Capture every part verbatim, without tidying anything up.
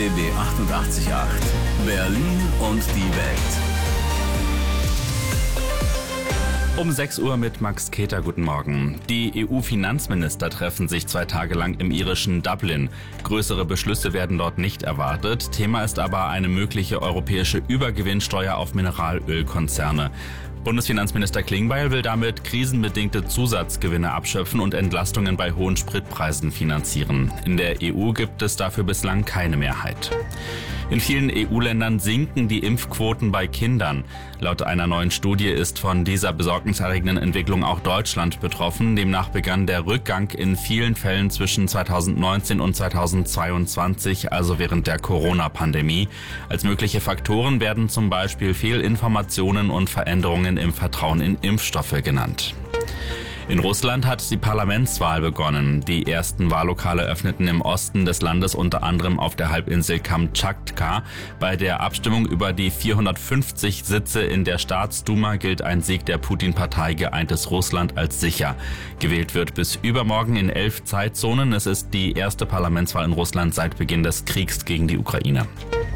B B achtundachtzig Komma acht. Berlin und die Welt. Um sechs Uhr mit Max Keter, guten Morgen. Die E U-Finanzminister treffen sich zwei Tage lang im irischen Dublin. Größere Beschlüsse werden dort nicht erwartet. Thema ist aber eine mögliche europäische Übergewinnsteuer auf Mineralölkonzerne. Bundesfinanzminister Klingbeil will damit krisenbedingte Zusatzgewinne abschöpfen und Entlastungen bei hohen Spritpreisen finanzieren. In der E U gibt es dafür bislang keine Mehrheit. In vielen E U-Ländern sinken die Impfquoten bei Kindern. Laut einer neuen Studie ist von dieser besorgniserregenden Entwicklung auch Deutschland betroffen. Demnach begann der Rückgang in vielen Fällen zwischen zweitausendneunzehn und zweitausendzweiundzwanzig, also während der Corona-Pandemie. Als mögliche Faktoren werden zum Beispiel Fehlinformationen und Veränderungen im Vertrauen in Impfstoffe genannt. In Russland hat die Parlamentswahl begonnen. Die ersten Wahllokale öffneten im Osten des Landes, unter anderem auf der Halbinsel Kamtschatka. Bei der Abstimmung über die vierhundertfünfzig Sitze in der Staatsduma gilt ein Sieg der Putin-Partei Geeintes Russland als sicher. Gewählt wird bis übermorgen in elf Zeitzonen. Es ist die erste Parlamentswahl in Russland seit Beginn des Kriegs gegen die Ukraine.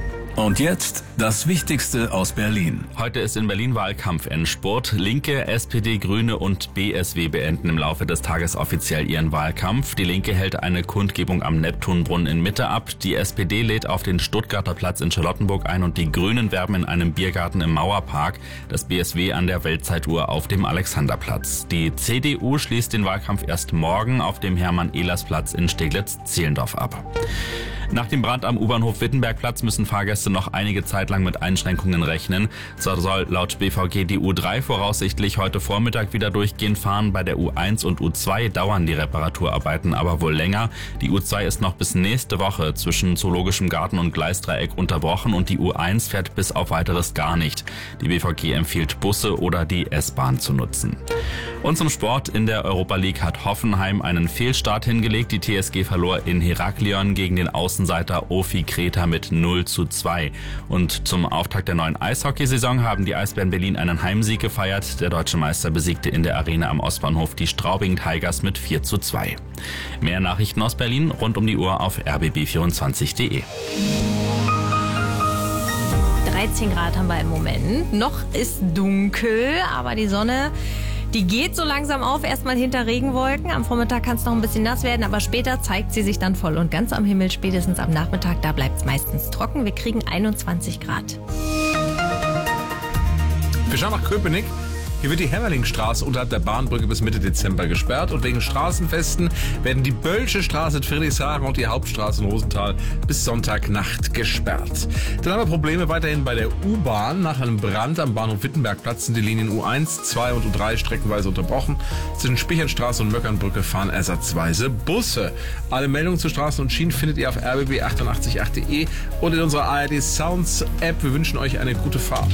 Und jetzt das Wichtigste aus Berlin. Heute ist in Berlin Wahlkampf-Endspurt. Linke, S P D, Grüne und B S W beenden im Laufe des Tages offiziell ihren Wahlkampf. Die Linke hält eine Kundgebung am Neptunbrunnen in Mitte ab. Die S P D lädt auf den Stuttgarter Platz in Charlottenburg ein und die Grünen werben in einem Biergarten im Mauerpark. Das B S W an der Weltzeituhr auf dem Alexanderplatz. Die C D U schließt den Wahlkampf erst morgen auf dem Hermann-Ehlers-Platz in Steglitz-Zehlendorf ab. Nach dem Brand am U-Bahnhof Wittenbergplatz müssen Fahrgäste noch einige Zeit lang mit Einschränkungen rechnen. Zwar soll laut B V G die U drei voraussichtlich heute Vormittag wieder durchgehend fahren. Bei der U eins und U zwei dauern die Reparaturarbeiten aber wohl länger. Die U zwei ist noch bis nächste Woche zwischen Zoologischem Garten und Gleisdreieck unterbrochen und die U eins fährt bis auf weiteres gar nicht. Die B V G empfiehlt Busse oder die S-Bahn zu nutzen. Und zum Sport. In der Europa League hat Hoffenheim einen Fehlstart hingelegt. Die T S G verlor in Heraklion gegen den Außenseiter Ofi Kreta mit null zu zwei. Und zum Auftakt der neuen Eishockeysaison haben die Eisbären Berlin einen Heimsieg gefeiert. Der deutsche Meister besiegte in der Arena am Ostbahnhof die Straubing Tigers mit vier zu zwei. Mehr Nachrichten aus Berlin rund um die Uhr auf r b b vierundzwanzig punkt de. dreizehn Grad haben wir im Moment. Noch ist dunkel, aber die Sonne, die geht so langsam auf, erstmal hinter Regenwolken. Am Vormittag kann es noch ein bisschen nass werden, aber später zeigt sie sich dann voll und ganz am Himmel. Spätestens am Nachmittag, da bleibt es meistens trocken. Wir kriegen einundzwanzig Grad. Wir schauen nach Köpenick. Hier wird die Hämmerlingstraße unterhalb der Bahnbrücke bis Mitte Dezember gesperrt und wegen Straßenfesten werden die Böllsche Straße in Friedrichshagen und die Hauptstraße in Rosenthal bis Sonntagnacht gesperrt. Dann haben wir Probleme weiterhin bei der U-Bahn. Nach einem Brand am Bahnhof Wittenbergplatz sind die Linien U eins, zwei und U drei streckenweise unterbrochen. Zwischen Spichernstraße und Möckernbrücke fahren ersatzweise Busse. Alle Meldungen zu Straßen und Schienen findet ihr auf r b b achtundachtzig punkt acht punkt de und in unserer A R D Sounds App. Wir wünschen euch eine gute Fahrt.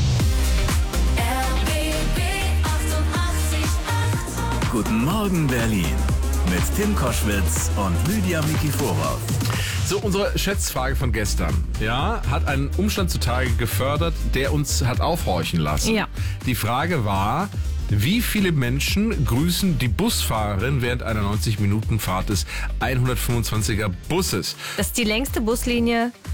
Guten Morgen Berlin mit Tim Koschwitz und Lydia Mikiforov. So, unsere Schätzfrage von gestern, ja, hat einen Umstand zutage gefördert, der uns hat aufhorchen lassen. Ja. Die Frage war, wie viele Menschen grüßen die Busfahrerin während einer neunzig Minuten Fahrt des hundertfünfundzwanziger Busses? Das ist die längste Buslinie